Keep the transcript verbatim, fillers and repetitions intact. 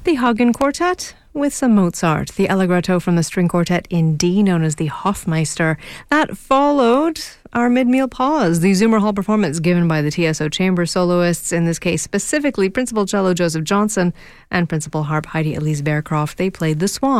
The Hagen Quartet with some Mozart, the Allegretto from the string quartet in D, known as the Hofmeister. That followed our mid-meal pause, the Zoomer Hall performance given by the T S O Chamber soloists, in this case specifically Principal Cello Joseph Johnson and Principal Harp Heidi Elise Bearcroft. They played The Swan.